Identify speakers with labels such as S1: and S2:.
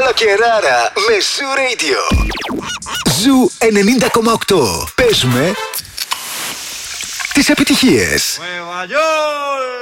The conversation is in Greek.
S1: Καλοκαιράρα με Zoo Radio. Ζου 90,8. Πες με τις επιτυχίες.